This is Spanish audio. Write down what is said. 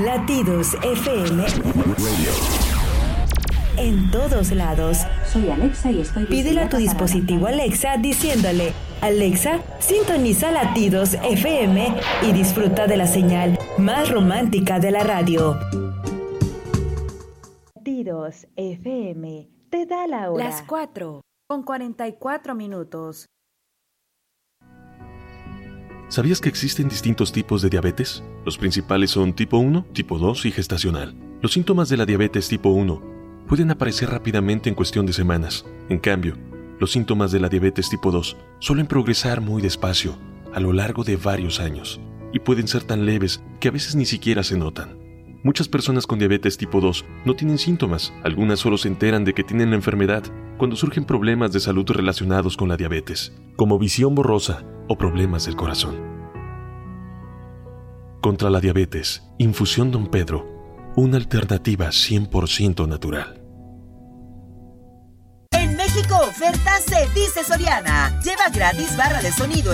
Latidos FM. En todos lados. Soy Alexa y estoy... Pídele a tu dispositivo Alexa diciéndole: Alexa, sintoniza Latidos FM y disfruta de la señal más romántica de la radio. Latidos FM te da la hora. Las 4:44. ¿Sabías que existen distintos tipos de diabetes? Los principales son tipo 1, tipo 2 y gestacional. Los síntomas de la diabetes tipo 1 pueden aparecer rápidamente en cuestión de semanas. En cambio, los síntomas de la diabetes tipo 2 suelen progresar muy despacio, a lo largo de varios años, y pueden ser tan leves que a veces ni siquiera se notan. Muchas personas con diabetes tipo 2 no tienen síntomas, algunas solo se enteran de que tienen la enfermedad cuando surgen problemas de salud relacionados con la diabetes, como visión borrosa o problemas del corazón. Contra la diabetes, Infusión Don Pedro, una alternativa 100% natural. En México, oferta se dice Soriana. Lleva gratis barra de sonido